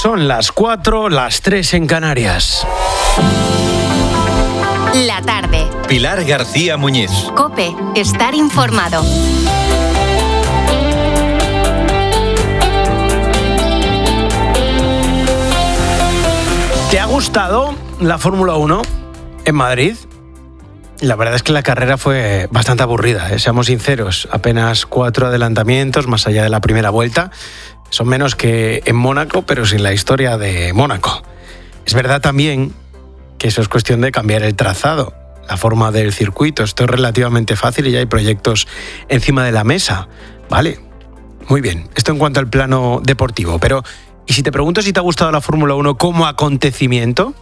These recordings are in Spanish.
Son las 4, las 3 en Canarias. La tarde. Pilar García Muñiz. COPE. Estar informado. ¿Te ha gustado la Fórmula 1 en Madrid? La verdad es que la carrera fue bastante aburrida, seamos sinceros. Apenas 4 adelantamientos más allá de la primera vuelta. Son menos que en Mónaco, pero sin la historia de Mónaco. Es verdad también que eso es cuestión de cambiar el trazado, la forma del circuito. Esto es relativamente fácil y ya hay proyectos encima de la mesa. Vale, muy bien. Esto en cuanto al plano deportivo. Pero, ¿y si te pregunto si te ha gustado la Fórmula 1 como acontecimiento?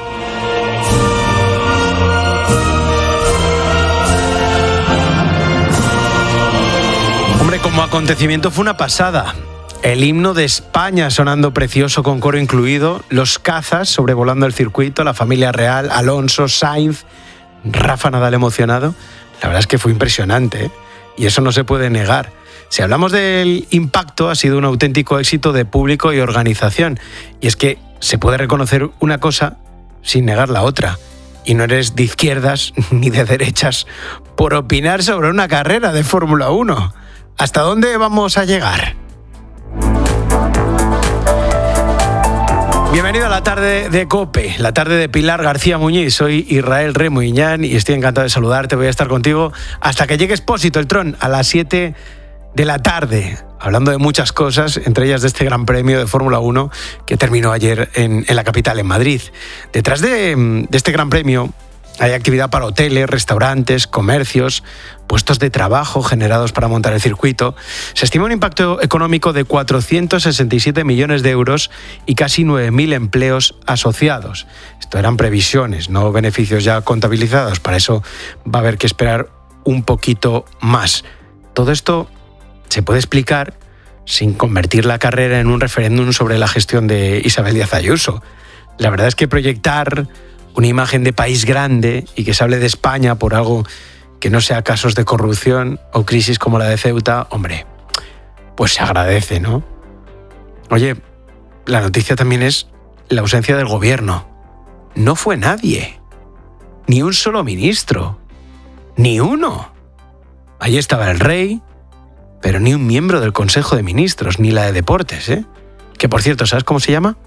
Hombre, como acontecimiento fue una pasada. El himno de España sonando precioso con coro incluido, los cazas sobrevolando el circuito, la familia real, Alonso, Sainz, Rafa Nadal emocionado. La verdad es que fue impresionante, ¿eh? Y eso no se puede negar. Si hablamos del impacto, ha sido un auténtico éxito de público y organización. Y es que se puede reconocer una cosa sin negar la otra. Y no eres de izquierdas ni de derechas por opinar sobre una carrera de Fórmula 1. ¿Hasta dónde vamos a llegar? Bienvenido a la tarde de COPE, la tarde de Pilar García Muñiz. Soy Israel Remuñán y estoy encantado de saludarte. Voy a estar contigo hasta que llegue Expósito, el Tron, a las 7 de la tarde, hablando de muchas cosas, entre ellas de este Gran Premio de Fórmula 1 que terminó ayer en la capital, en Madrid. Detrás de este Gran Premio hay actividad para hoteles, restaurantes, comercios, puestos de trabajo generados para montar el circuito. Se estima un impacto económico de 467 millones de euros y casi 9.000 empleos asociados. Esto eran previsiones, no beneficios ya contabilizados. Para eso va a haber que esperar un poquito más. Todo esto se puede explicar sin convertir la carrera en un referéndum sobre la gestión de Isabel Díaz Ayuso. La verdad es que proyectar una imagen de país grande y que se hable de España por algo que no sea casos de corrupción o crisis como la de Ceuta, hombre, pues se agradece, ¿no? Oye, la noticia también es la ausencia del gobierno. No fue nadie, ni un solo ministro, ni uno. Ahí estaba el rey, pero ni un miembro del Consejo de Ministros, ni la de Deportes, ¿eh? Que por cierto, ¿sabes cómo se llama?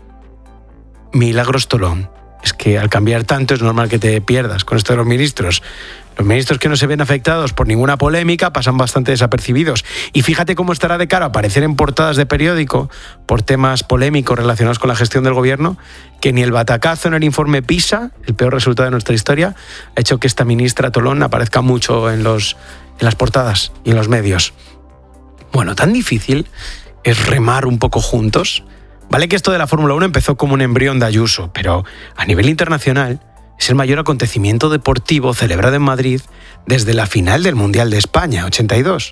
Milagros Tolón. Es que al cambiar tanto es normal que te pierdas con esto de los ministros. Los ministros que no se ven afectados por ninguna polémica pasan bastante desapercibidos. Y fíjate cómo estará de cara a aparecer en portadas de periódico por temas polémicos relacionados con la gestión del gobierno, que ni el batacazo en el informe PISA, el peor resultado de nuestra historia, ha hecho que esta ministra Tolón aparezca mucho en las portadas y en los medios. Bueno, tan difícil es remar un poco juntos. Vale que esto de la Fórmula 1 empezó como un embrión de Ayuso, pero a nivel internacional es el mayor acontecimiento deportivo celebrado en Madrid desde la final del Mundial de España, 82.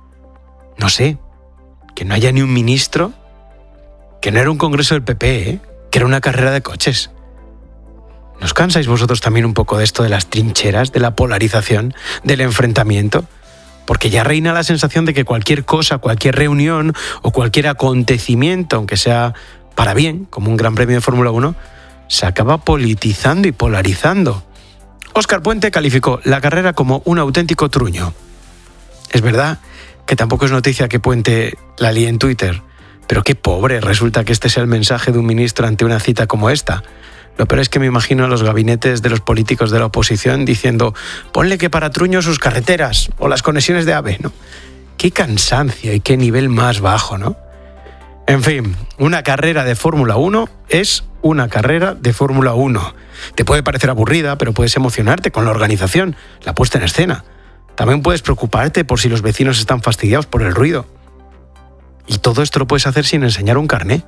No sé, que no haya ni un ministro, que no era un congreso del PP, que era una carrera de coches. ¿No os cansáis vosotros también un poco de esto de las trincheras, de la polarización, del enfrentamiento? Porque ya reina la sensación de que cualquier cosa, cualquier reunión o cualquier acontecimiento, aunque sea para bien, como un Gran Premio de Fórmula 1, se acaba politizando y polarizando. Óscar Puente calificó la carrera como un auténtico truño. Es verdad que tampoco es noticia que Puente la líe en Twitter, pero qué pobre resulta que este sea el mensaje de un ministro ante una cita como esta. Lo peor es que me imagino a los gabinetes de los políticos de la oposición diciendo ponle que para truño sus carreteras o las conexiones de AVE, ¿no? Qué cansancio y qué nivel más bajo, ¿no? En fin, una carrera de Fórmula 1 es una carrera de Fórmula 1. Te puede parecer aburrida, pero puedes emocionarte con la organización, la puesta en escena. También puedes preocuparte por si los vecinos están fastidiados por el ruido. Y todo esto lo puedes hacer sin enseñar un carné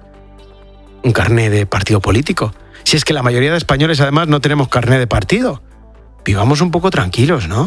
de partido político. Si es que la mayoría de españoles además no tenemos carné de partido. Vivamos un poco tranquilos, ¿no?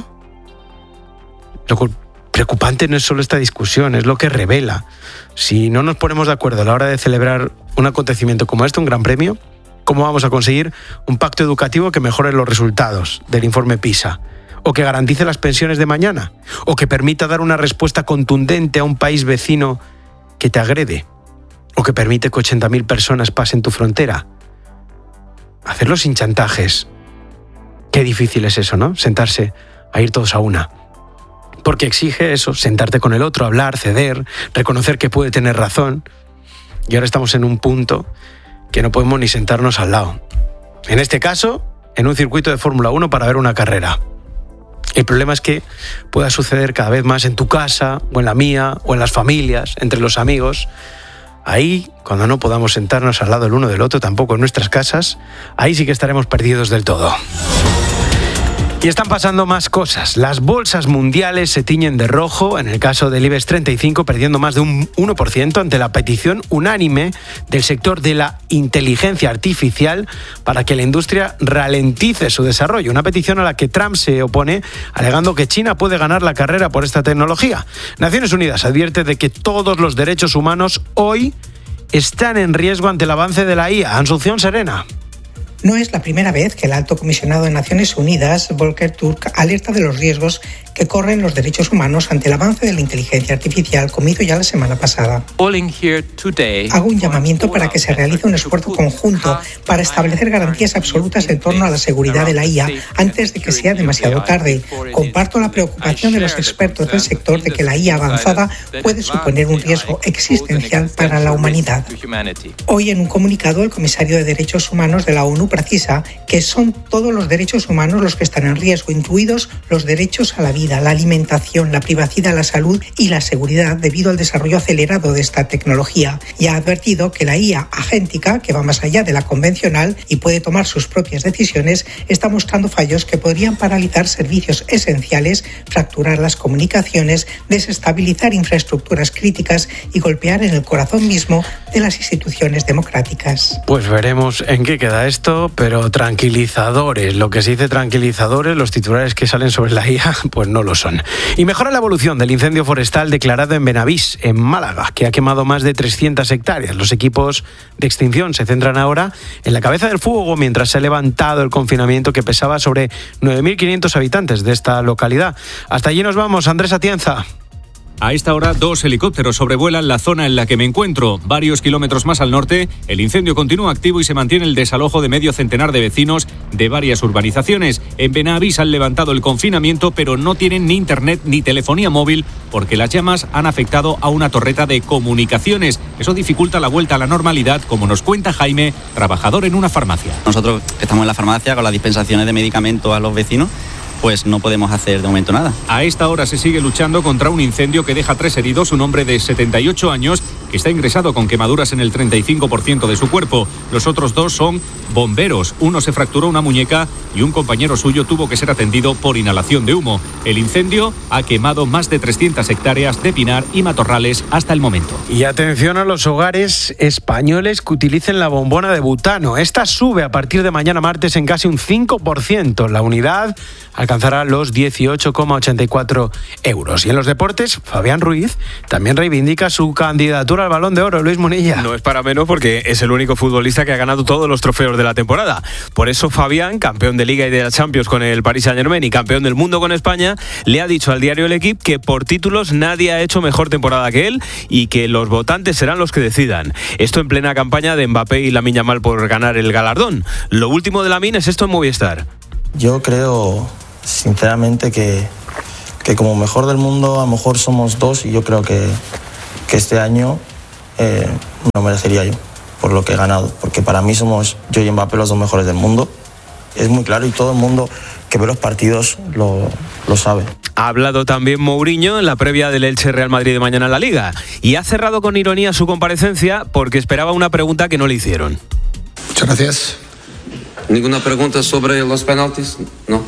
Lo preocupante no es solo esta discusión, es lo que revela. Si no nos ponemos de acuerdo a la hora de celebrar un acontecimiento como este, un gran premio, ¿cómo vamos a conseguir un pacto educativo que mejore los resultados del informe PISA? ¿O que garantice las pensiones de mañana? ¿O que permita dar una respuesta contundente a un país vecino que te agrede? ¿O que permite que 80.000 personas pasen tu frontera. Hacerlo sin chantajes. Qué difícil es eso, ¿no? Sentarse a ir todos a una. Porque exige eso, sentarte con el otro, hablar, ceder, reconocer que puede tener razón. Y ahora estamos en un punto que no podemos ni sentarnos al lado. En este caso, en un circuito de Fórmula 1 para ver una carrera. El problema es que pueda suceder cada vez más en tu casa, o en la mía, o en las familias, entre los amigos. Ahí, cuando no podamos sentarnos al lado el uno del otro, tampoco en nuestras casas, ahí sí que estaremos perdidos del todo. Y están pasando más cosas. Las bolsas mundiales se tiñen de rojo, en el caso del IBEX 35, perdiendo más de un 1% ante la petición unánime del sector de la inteligencia artificial para que la industria ralentice su desarrollo. Una petición a la que Trump se opone, alegando que China puede ganar la carrera por esta tecnología. Naciones Unidas advierte de que todos los derechos humanos hoy están en riesgo ante el avance de la IA. Asunción Serena. No es la primera vez que el alto comisionado de Naciones Unidas, Volker Turk, alerta de los riesgos que corren los derechos humanos ante el avance de la inteligencia artificial, como hizo ya la semana pasada. Hago un llamamiento para que se realice un esfuerzo conjunto para establecer garantías absolutas en torno a la seguridad de la IA antes de que sea demasiado tarde. Comparto la preocupación de los expertos del sector de que la IA avanzada puede suponer un riesgo existencial para la humanidad. Hoy, en un comunicado, el comisario de Derechos Humanos de la ONU precisa que son todos los derechos humanos los que están en riesgo, incluidos los derechos a la vida, la alimentación, la privacidad, la salud y la seguridad debido al desarrollo acelerado de esta tecnología. Y ha advertido que la IA agéntica, que va más allá de la convencional y puede tomar sus propias decisiones, está mostrando fallos que podrían paralizar servicios esenciales, fracturar las comunicaciones, desestabilizar infraestructuras críticas y golpear en el corazón mismo de las instituciones democráticas. Pues veremos en qué queda esto, pero tranquilizadores, lo que se dice tranquilizadores, los titulares que salen sobre la IA, pues no lo son. Y mejora la evolución del incendio forestal declarado en Benavís, en Málaga, que ha quemado más de 300 hectáreas. Los equipos de extinción se centran ahora en la cabeza del fuego mientras se ha levantado el confinamiento que pesaba sobre 9.500 habitantes de esta localidad. Hasta allí nos vamos, Andrés Atienza. A esta hora, 2 helicópteros sobrevuelan la zona en la que me encuentro. Varios kilómetros más al norte, el incendio continúa activo y se mantiene el desalojo de medio centenar de vecinos de varias urbanizaciones. En Benavís han levantado el confinamiento, pero no tienen ni internet ni telefonía móvil porque las llamas han afectado a una torreta de comunicaciones. Eso dificulta la vuelta a la normalidad, como nos cuenta Jaime, trabajador en una farmacia. Nosotros estamos en la farmacia con las dispensaciones de medicamentos a los vecinos, pues no podemos hacer de momento nada. A esta hora se sigue luchando contra un incendio que deja 3 heridos, un hombre de 78 años que está ingresado con quemaduras en el 35% de su cuerpo. Los otros 2 son bomberos. Uno se fracturó una muñeca y un compañero suyo tuvo que ser atendido por inhalación de humo. El incendio ha quemado más de 300 hectáreas de pinar y matorrales hasta el momento. Y atención a los hogares españoles que utilicen la bombona de butano. Esta sube a partir de mañana martes en casi un 5%. La unidad alcanzará los 18,84 euros. Y en los deportes, Fabián Ruiz también reivindica su candidatura al Balón de Oro. Luis Munilla. No es para menos porque es el único futbolista que ha ganado todos los trofeos de la temporada. Por eso Fabián, campeón de Liga y de la Champions con el Paris Saint-Germain y campeón del mundo con España, le ha dicho al diario El Equipo que por títulos nadie ha hecho mejor temporada que él y que los votantes serán los que decidan. Esto en plena campaña de Mbappé y Lamine Yamal por ganar el galardón. Lo último de Lamine es esto en Movistar. Yo creo sinceramente que como mejor del mundo a lo mejor somos 2 y yo creo que este año no merecería yo por lo que he ganado, porque para mí somos yo y Mbappé los 2 mejores del mundo. Es muy claro y todo el mundo que ve los partidos lo sabe. Ha hablado también Mourinho en la previa del Elche Real Madrid de mañana en la Liga y ha cerrado con ironía su comparecencia porque esperaba una pregunta que no le hicieron. Muchas gracias. ¿Ninguna pregunta sobre los penaltis? No.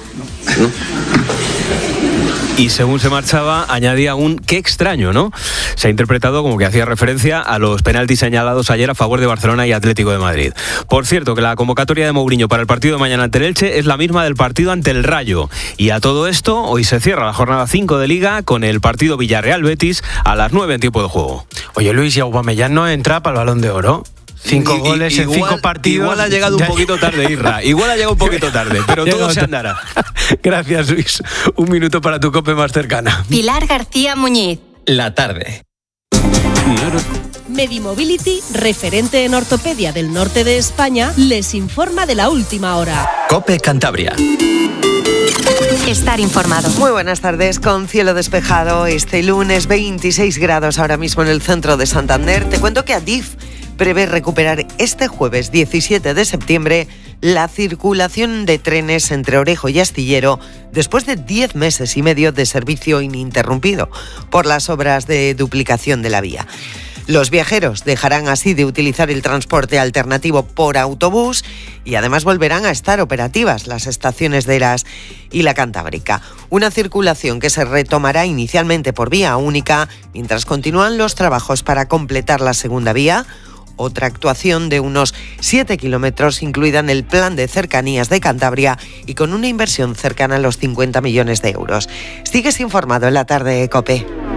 Y según se marchaba, añadía un qué extraño, ¿no? Se ha interpretado como que hacía referencia a los penaltis señalados ayer a favor de Barcelona y Atlético de Madrid. Por cierto, que la convocatoria de Mourinho para el partido de mañana ante el Elche es la misma del partido ante el Rayo. Y a todo esto, hoy se cierra la jornada 5 de Liga con el partido Villarreal-Betis a las 9 en tiempo de juego. Oye, Luis, ¿y Aubameyang no entra para el Balón de Oro? 5 goles en 5 partidos. Igual ha llegado un poquito tarde, Irra. Igual ha llegado un poquito tarde, pero todo se andará. Gracias, Luis. Un minuto para tu COPE más cercana. Pilar García Muñiz. La tarde. Medimobility, referente en ortopedia del norte de España, les informa de la última hora. COPE Cantabria. Estar informado. Muy buenas tardes, con cielo despejado este lunes, 26 grados ahora mismo en el centro de Santander. Te cuento que Adif prevé recuperar este jueves 17 de septiembre la circulación de trenes entre Orejo y Astillero después de 10 meses y medio de servicio ininterrumpido por las obras de duplicación de la vía. Los viajeros dejarán así de utilizar el transporte alternativo por autobús y además volverán a estar operativas las estaciones de Eras y la Cantábrica. Una circulación que se retomará inicialmente por vía única mientras continúan los trabajos para completar la segunda vía. Otra actuación de unos 7 kilómetros incluida en el plan de cercanías de Cantabria y con una inversión cercana a los 50 millones de euros. Sigues informado en la tarde, COPE.